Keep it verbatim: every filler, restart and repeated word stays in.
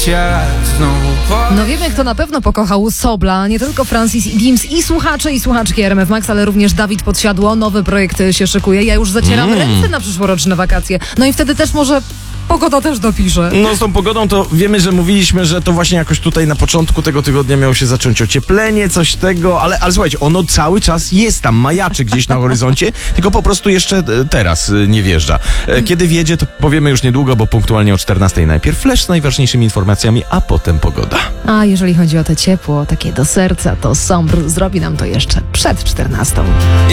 życia znowu. No wiemy, kto na pewno pokochał Sobla, nie tylko Francis i Dims i słuchacze i słuchaczki R M F Max, ale również Dawid Podsiadło. Nowy projekt się szykuje. Ja już zacieram Mm. ręce na przyszłoroczne wakacje. No i wtedy też może pogoda też dopisze. No z tą pogodą to wiemy, że mówiliśmy, że to właśnie jakoś tutaj na początku tego tygodnia miało się zacząć ocieplenie, coś tego, ale, ale słuchajcie, ono cały czas jest tam, majaczy gdzieś na horyzoncie, tylko po prostu jeszcze e, teraz e, nie wjeżdża. E, Kiedy wjedzie, to powiemy już niedługo, bo punktualnie o czternastej najpierw flash z najważniejszymi informacjami, a potem pogoda. A jeżeli chodzi o te ciepło, takie do serca, to Sombr zrobi nam to jeszcze przed czternastą.